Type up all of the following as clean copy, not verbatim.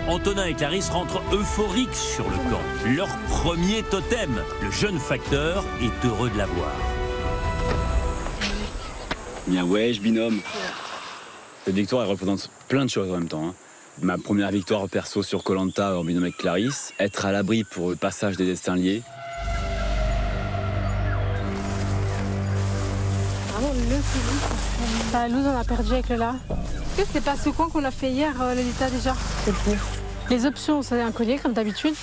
Antonin et Clarisse rentrent euphoriques sur le camp. Leur premier totem. Le jeune facteur est heureux de l'avoir. Bien wesh, binôme. Cette victoire, elle représente plein de choses en même temps. Hein. Ma première victoire perso sur Koh-Lanta en binôme avec Clarisse. Être à l'abri pour le passage des destins liés. Vraiment le plus. Bah, nous, on a perdu avec Lola. Est-ce que c'est pas ce coin qu'on a fait hier, Lolita, déjà? C'est le Les options, c'est un collier, comme d'habitude.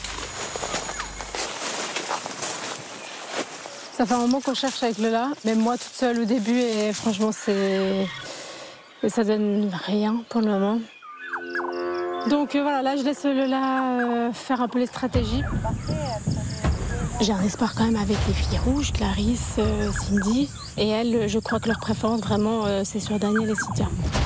Ça fait un moment qu'on cherche avec Lola, même moi toute seule au début, et franchement, ça donne rien pour le moment. Donc voilà, là, je laisse Lola faire un peu les stratégies. J'ai un espoir quand même avec les filles rouges, Clarisse, Cindy. Et elles, je crois que leur préférence, vraiment, c'est sur Daniel et Cynthia.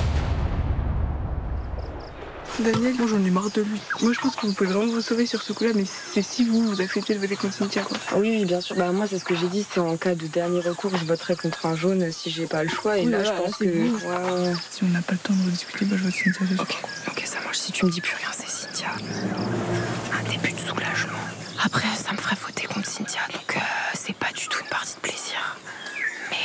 Daniel, moi j'en ai marre de lui. Moi je pense que vous pouvez vraiment vous sauver sur ce coup-là, mais c'est si vous acceptez de voter contre Cynthia, quoi. Oui, bien sûr. Bah, moi, c'est ce que j'ai dit, c'est en cas de dernier recours, je voterai contre un jaune si j'ai pas le choix. Et Oui, là, voilà, je pense que. Ouais. Si on n'a pas le temps de rediscuter, bah, je vote Cynthia. Ok, ça marche. Si tu me dis plus rien, c'est Cynthia. Un début de soulagement. Après, ça me ferait voter contre Cynthia, donc c'est pas du tout une partie de plaisir. Mais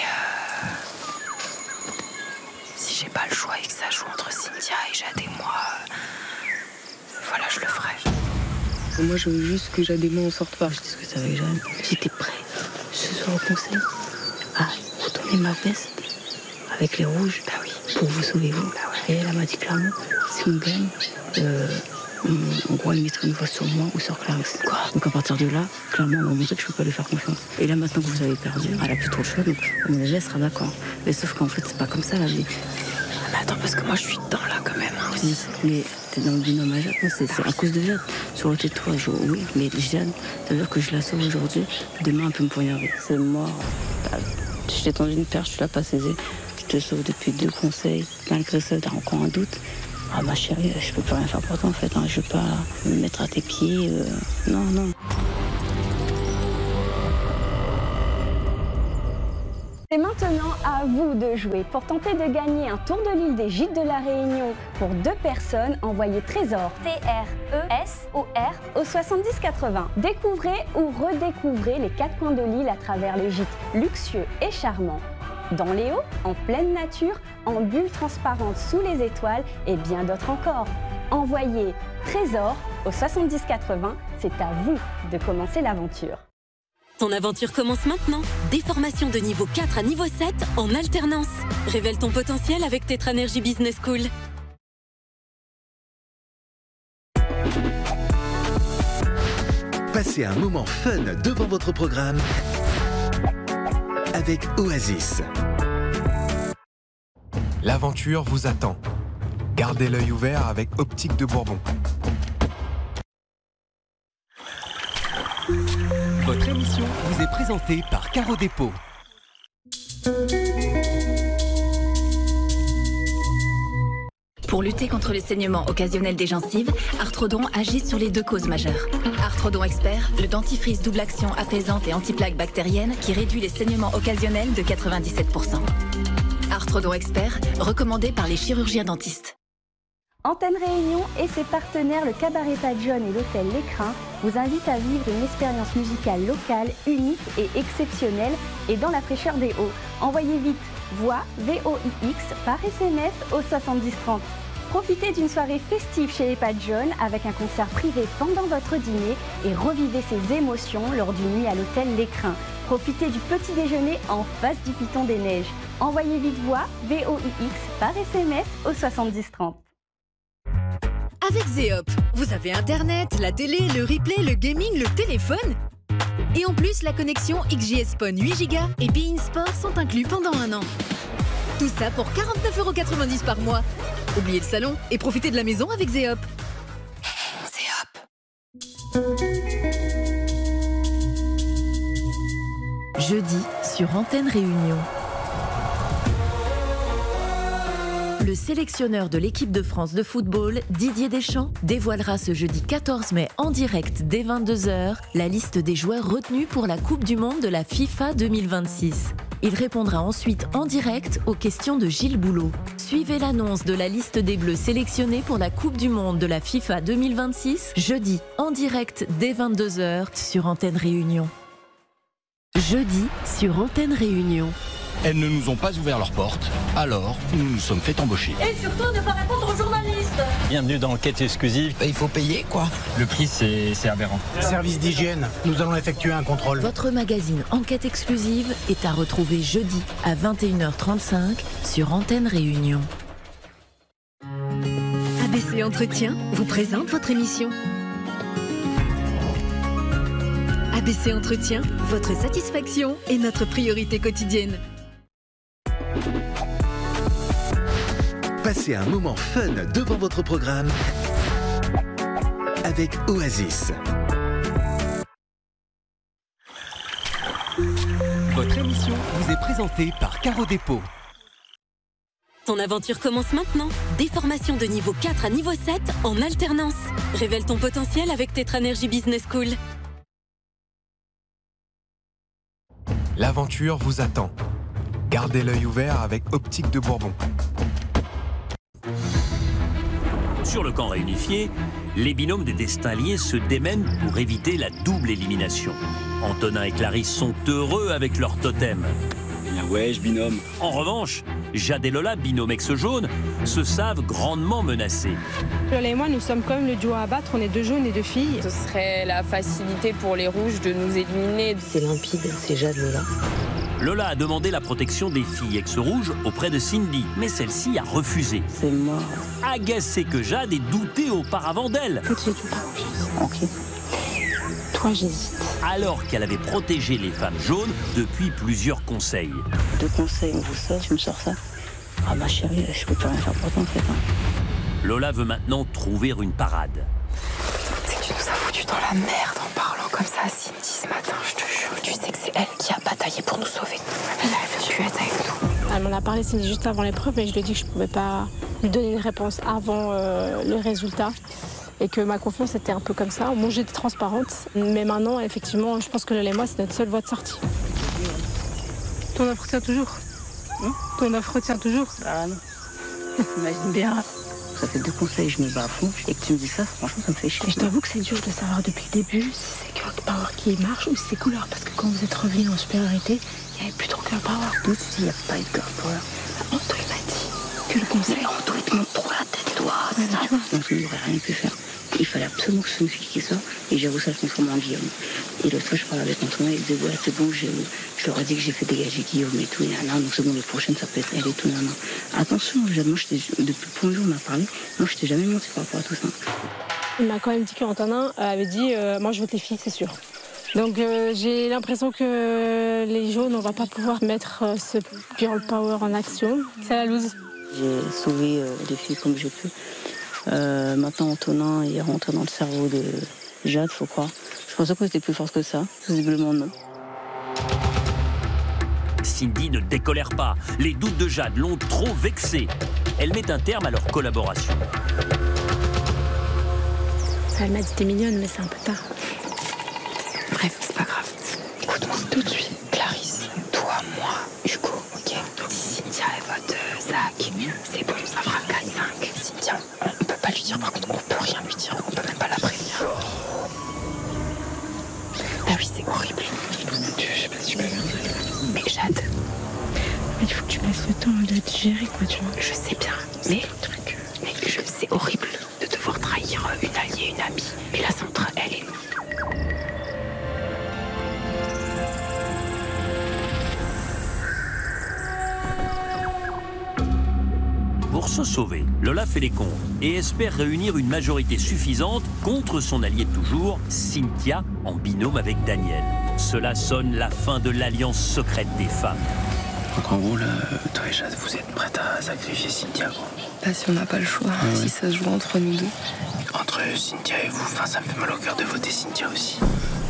si j'ai pas le choix et que ça joue entre Cynthia et Jade et moi, voilà, je le ferai. Moi je veux juste que Jade et moi on sorte pas. Je discutais avec Jade. J'étais prêt ce soir au conseil à vous donner ma veste avec les rouges pour vous sauver vous. Et elle m'a dit clairement, si on gagne, en gros elle mettrait une voix sur moi ou sur Clarisse. Donc à partir de là, clairement on va montrer que je peux pas lui faire confiance. Et là maintenant que vous avez perdu, elle a plus trop le choix, donc à mon avis elle sera d'accord. Mais sauf qu'en fait c'est pas comme ça la vie. Mais attends, parce que moi je suis dedans là quand même. Hein, oui, mais t'es dans le binôme à Jade, c'est à cause de Jade. Ça aurait été toi, oui, mais Jade, ça veut dire que je la sauve aujourd'hui, demain elle peut me poignarder. C'est mort. Je t'ai tendu une perche, tu l'as pas saisie. Je te sauve depuis 2 conseils. Malgré ça, t'as encore un doute. Ah ma chérie, je peux plus rien faire pour toi en fait. Hein. Je veux pas me mettre à tes pieds. Non. C'est maintenant à vous de jouer. Pour tenter de gagner un tour de l'île des Gîtes de la Réunion pour 2 personnes, envoyez Trésor, T-R-E-S-O-R, au 7080. Découvrez ou redécouvrez les 4 coins de l'île à travers les gîtes luxueux et charmants. Dans les hauts, en pleine nature, en bulles transparentes sous les étoiles et bien d'autres encore. Envoyez Trésor au 7080, c'est à vous de commencer l'aventure. Ton aventure commence maintenant. Des formations de niveau 4 à niveau 7 en alternance. Révèle ton potentiel avec Tetranergy Business School. Passez un moment fun devant votre programme avec Oasis. L'aventure vous attend. Gardez l'œil ouvert avec Optique de Bourbon. Votre émission vous est présentée par Caro Dépôt. Pour lutter contre les saignements occasionnels des gencives, Arthrodon agit sur les 2 causes majeures. Arthrodon Expert, le dentifrice double action apaisante et anti-plaque bactérienne qui réduit les saignements occasionnels de 97%. Arthrodon Expert, recommandé par les chirurgiens dentistes. Antenne Réunion et ses partenaires, le Cabaret Pas John et l'Hôtel L'Écrin, vous invitent à vivre une expérience musicale locale, unique et exceptionnelle et dans la fraîcheur des Hauts. Envoyez vite voix VOIX par SMS au 7030. Profitez d'une soirée festive chez les Pas John avec un concert privé pendant votre dîner et revivez ces émotions lors d'une nuit à l'Hôtel L'Écrin. Profitez du petit déjeuner en face du Piton des Neiges. Envoyez vite voix VOIX par SMS au 7030. Avec Zéop, vous avez Internet, la télé, le replay, le gaming, le téléphone. Et en plus, la connexion XJS PON 8Go et Bein Sport sont inclus pendant 1 an. Tout ça pour 49,90 € par mois. Oubliez le salon et profitez de la maison avec Zéop. Jeudi sur Antenne Réunion. Le sélectionneur de l'équipe de France de football, Didier Deschamps, dévoilera ce jeudi 14 mai en direct dès 22h la liste des joueurs retenus pour la Coupe du Monde de la FIFA 2026. Il répondra ensuite en direct aux questions de Gilles Boulot. Suivez l'annonce de la liste des Bleus sélectionnés pour la Coupe du Monde de la FIFA 2026, jeudi, en direct dès 22h sur Antenne Réunion. Jeudi sur Antenne Réunion. Elles ne nous ont pas ouvert leurs portes, alors nous nous sommes fait embaucher. Et surtout ne pas répondre aux journalistes. Bienvenue dans Enquête exclusive. Il faut payer quoi? Le prix c'est aberrant. Service d'hygiène, nous allons effectuer un contrôle. Votre magazine Enquête exclusive est à retrouver jeudi à 21h35 sur Antenne Réunion. ABC Entretien vous présente votre émission. ABC Entretien, votre satisfaction est notre priorité quotidienne. Passez un moment fun devant votre programme avec Oasis. Votre émission vous est présentée par Caro Dépôt. Ton aventure commence maintenant. Des formations de niveau 4 à niveau 7 en alternance. Révèle ton potentiel avec Tetranergy Business School. L'aventure vous attend. Gardez l'œil ouvert avec Optique de Bourbon. Sur le camp réunifié, les binômes des destins liés se démènent pour éviter la double élimination. Antonin et Clarisse sont heureux avec leur totem. Bien wesh, binôme. En revanche, Jade et Lola, binôme ex-jaune, se savent grandement menacés. Lola et moi, nous sommes comme le duo à battre, on est deux jaunes et deux filles. Ce serait la facilité pour les rouges de nous éliminer. C'est limpide, c'est Jade Lola. Lola a demandé la protection des filles ex-rouges auprès de Cindy, mais celle-ci a refusé. C'est mort. Agacée que Jade ait douté auparavant d'elle. Ok. Toi, j'hésite. Alors qu'elle avait protégé les femmes jaunes depuis plusieurs conseils. 2 conseils, on vous sort, tu me sors ça? Ah ma chérie, je peux plus rien faire pour toi en fait. Lola veut maintenant trouver une parade. C'est que tu nous as foutus dans la merde en parlant comme ça à Cindy ce matin, je te jure. Tu sais que c'est elle qui a bataillé pour nous sauver. Elle veut plus être avec nous. Elle m'en a parlé Cindy juste avant l'épreuve, mais je lui ai dit que je ne pouvais pas lui donner une réponse avant le résultat. Et que ma confiance était un peu comme ça. Bon, j'étais transparente, mais maintenant, effectivement, je pense que Lola et moi, c'est notre seule voie de sortie. Ton offre retient toujours Ton offre retient toujours? Ah non. Imagine bien. Ça fait 2 conseils, je me bats à fond. Et que tu me dis ça, franchement, ça me fait chier. Et je t'avoue que c'est dur de savoir depuis le début si c'est Girl Power qui marche ou si c'est Couleur. Parce que quand vous êtes revenus en supériorité, il n'y avait plus trop Girl Power. D'où tu dis, il n'y a pas eu de Girl Power. Anto, il m'a dit que le conseil... Mais Anto, il te montre trop la tête, toi. C'est ça. Donc, je n'aurais rien pu faire. Il fallait absolument que ce soit une fille qui sort. Et j'avoue, ça se transforme en Guillaume. Et l'autre fois, je parlais avec Antonin, il disait, ouais, c'est bon, je leur ai dit que j'ai fait dégager Guillaume et tout. Et donc c'est bon, les prochaines, ça peut être elle et tout. Attention, moi, depuis le premier jour, on a parlé. Moi, je t'ai jamais menti par rapport à tout ça. Il m'a quand même dit qu'Antonin avait dit, moi, je veux tes filles, c'est sûr. Donc, j'ai l'impression que les jaunes, on va pas pouvoir mettre ce Girl Power en action. C'est la loose. J'ai sauvé les filles comme j'ai pu. Maintenant, Antonin est rentré dans le cerveau de Jade, faut croire. Je pensais qu'on était plus forte que ça. Visiblement, non. Cindy ne décolère pas. Les doutes de Jade l'ont trop vexée. Elle met un terme à leur collaboration. Elle m'a dit t'es mignonne, mais c'est un peu tard. Bref, c'est pas grave. Écoute-moi tout de suite. Clarisse, toi, moi, Hugo, ok? Si Cynthia elle vote Zach, c'est bon, ça fera 4-5. Cynthia, on peut pas lui dire, par contre, on peut rien lui dire, on peut même pas la prévenir. Ah oui, c'est horrible. Je sais pas si je peux faire. Mais Jade. Mais il faut que tu laisses le temps de digérer, quoi, tu vois. Je sais bien, mais c'est horrible de devoir trahir une alliée, une amie. Mais là, c'est entre elle et nous. Pour se sauver, Lola fait les comptes et espère réunir une majorité suffisante contre son allié de toujours, Cynthia, en binôme avec Daniel. Cela sonne la fin de l'alliance secrète des femmes. Donc en gros, là, toi et Jade, vous êtes prêtes à sacrifier Cynthia, quoi. Bah si on n'a pas le choix, si ça se joue entre nous deux. Entre Cynthia et vous, enfin ça me fait mal au cœur de voter Cynthia aussi.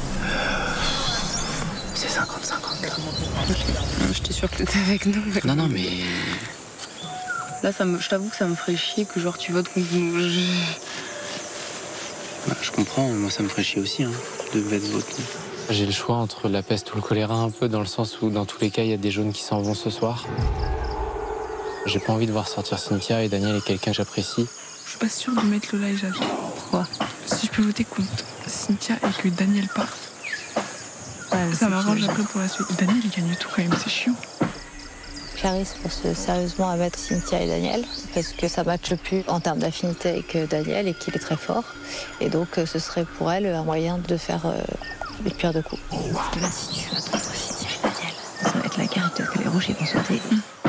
C'est 50-50 là. Non, j'étais sûre que t'étais avec nous. Mais... Non, mais... Là, je t'avoue que ça me ferait chier que genre tu votes contre nous. Bah, je comprends, moi ça me ferait chier aussi, hein, de mettre vote. J'ai le choix entre la peste ou le choléra un peu, dans le sens où dans tous les cas, il y a des jaunes qui s'en vont ce soir. J'ai pas envie de voir sortir Cynthia et Daniel est quelqu'un que j'apprécie. Je suis pas sûre de mettre Lola et Jade. Pourquoi? Si je peux voter contre Cynthia et que Daniel parte, ça m'arrange après pour la suite. Daniel, il gagne tout quand même, c'est chiant. Clarisse pense sérieusement à mettre Cynthia et Daniel parce que ça ne matche plus en termes d'affinité avec Daniel et qu'il est très fort. Et donc ce serait pour elle un moyen de faire le pire de coups. Parce que là, si tu vas contre Cynthia et Daniel, ça va être la guerre et peut-être que les rouges ils vont sauter.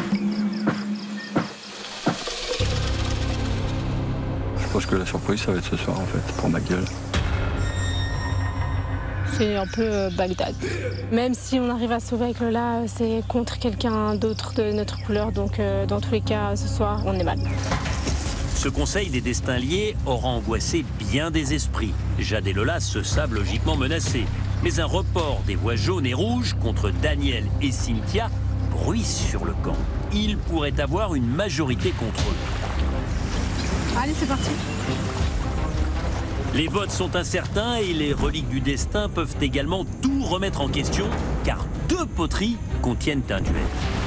Je pense que la surprise, ça va être ce soir en fait, pour ma gueule. C'est un peu Bagdad. Même si on arrive à sauver avec Lola, c'est contre quelqu'un d'autre de notre couleur. Donc dans tous les cas, ce soir, on est mal. Ce conseil des destins liés aura angoissé bien des esprits. Jade et Lola se savent logiquement menacés. Mais un report des voix jaunes et rouges contre Daniel et Cynthia bruisse sur le camp. Il pourrait avoir une majorité contre eux. Allez, c'est parti. Les votes sont incertains et les reliques du destin peuvent également tout remettre en question, car 2 poteries contiennent un duel.